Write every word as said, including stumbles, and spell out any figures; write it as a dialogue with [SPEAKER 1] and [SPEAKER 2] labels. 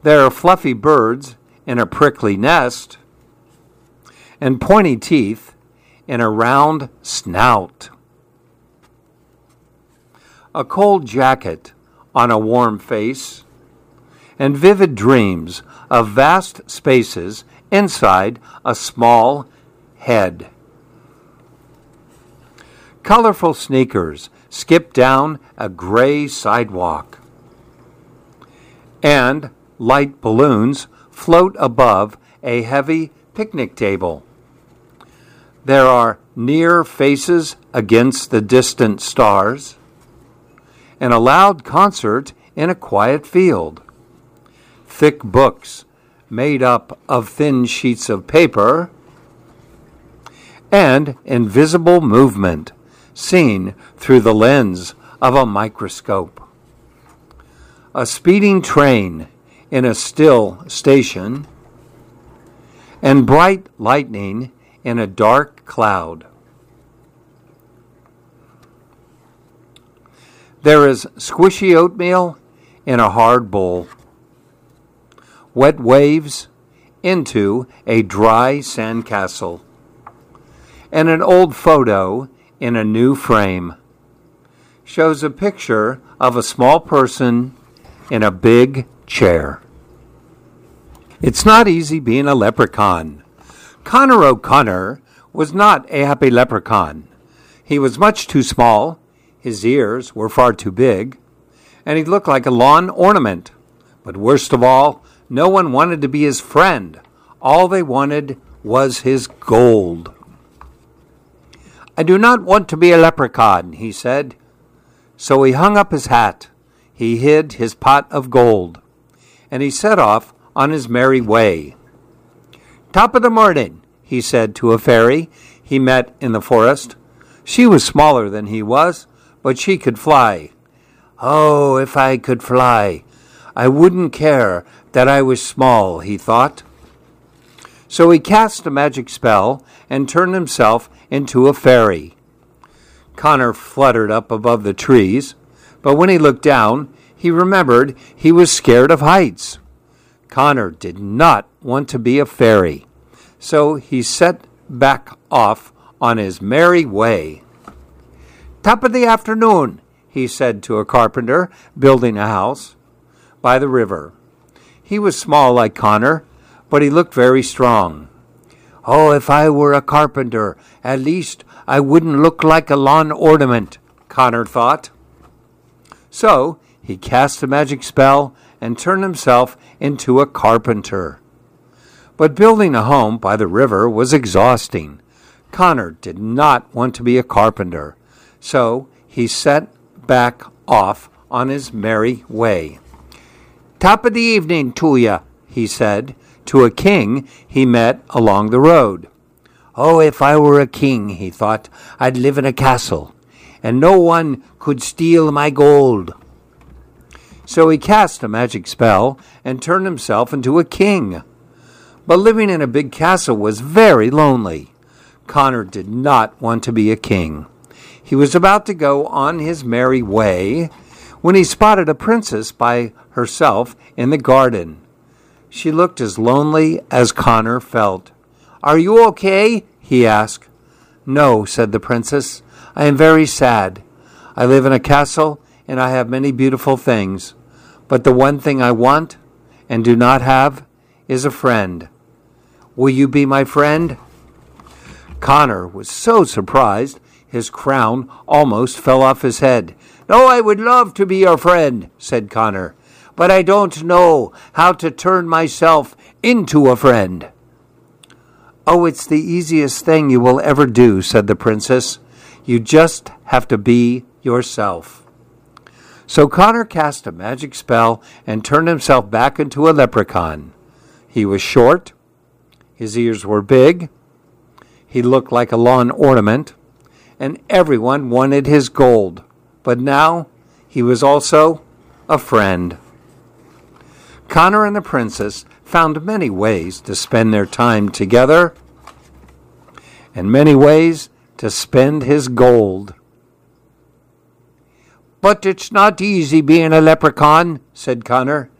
[SPEAKER 1] There are fluffy birds in a prickly nest, and pointy teeth in a round snout. A cold jacket on a warm face, and vivid dreams of vast spaces inside a small head. Colorful sneakers skip down a gray sidewalk, and light balloons float above a heavy picnic table. There are near faces against the distant stars, and a loud concert in a quiet field. Thick books made up of thin sheets of paper, and invisible movement seen through the lens of a microscope. A speeding train in a still station, and bright lightning in a dark cloud. There is squishy oatmeal in a hard bowl, wet waves into a dry sandcastle, and an old photo in a new frame shows a picture of a small person in a big chair. It's not easy being a leprechaun. Connor O'Connor was not a happy leprechaun. He was much too small, his ears were far too big, and he looked like a lawn ornament. But worst of all, no one wanted to be his friend. All they wanted was his gold. "I do not want to be a leprechaun," he said. So he hung up his hat, he hid his pot of gold, and he set off on his merry way. "Top of the morning," he said to a fairy he met in the forest. She was smaller than he was, but she could fly. "Oh, if I could fly, I wouldn't care that I was small," he thought. So he cast a magic spell and turned himself into a fairy. Connor fluttered up above the trees, but when he looked down, he remembered he was scared of heights. Connor did not want to be a fairy, so he set back off on his merry way. "Top of the afternoon," he said to a carpenter building a house by the river. He was small like Connor, but he looked very strong. "Oh, if I were a carpenter, at least I wouldn't look like a lawn ornament," Connor thought. So he cast a magic spell and turned himself into a carpenter. But building a home by the river was exhausting. Connor did not want to be a carpenter, so he set back off on his merry way. "Top of the evening to ya," he said to a king he met along the road. "Oh, if I were a king," he thought, "I'd live in a castle, and no one could steal my gold." So he cast a magic spell and turned himself into a king. But living in a big castle was very lonely. Connor did not want to be a king. He was about to go on his merry way when he spotted a princess by herself in the garden. She looked as lonely as Connor felt. "Are you okay?" he asked. "No," said the princess. "I am very sad. I live in a castle and I have many beautiful things. But the one thing I want and do not have is a friend. Will you be my friend?" Connor was so surprised his crown almost fell off his head. "No, I would love to be your friend," said Connor, "but I don't know how to turn myself into a friend." "Oh, it's the easiest thing you will ever do," said the princess. "You just have to be yourself." So Connor cast a magic spell and turned himself back into a leprechaun. He was short, his ears were big, he looked like a lawn ornament, and everyone wanted his gold. But now he was also a friend. Connor and the princess found many ways to spend their time together, and many ways to spend his gold. "But it's not easy being a leprechaun," said Connor.